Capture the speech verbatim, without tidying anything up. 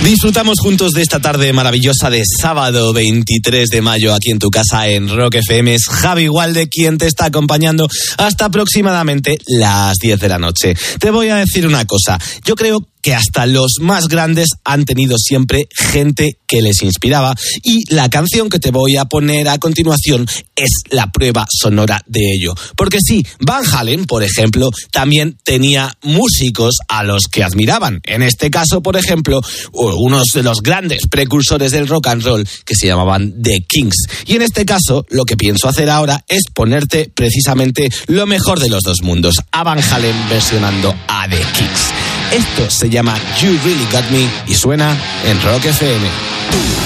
Disfrutamos juntos de esta tarde maravillosa de sábado veintitrés de mayo aquí en tu casa en Rock F M. Es Javi Walde quien te está acompañando hasta aproximadamente las diez de la noche. Te voy a decir una cosa, yo creo que hasta los más grandes han tenido siempre gente que les inspiraba, y la canción que te voy a poner a continuación es la prueba sonora de ello. Porque sí, Van Halen, por ejemplo, también tenía músicos a los que admiraban. En este caso, por ejemplo, unos de los grandes precursores del rock and roll que se llamaban The Kings. Y en este caso, lo que pienso hacer ahora es ponerte precisamente lo mejor de los dos mundos, a Van Halen versionando a The Kings. Esto se llama You Really Got Me y suena en Rock F M.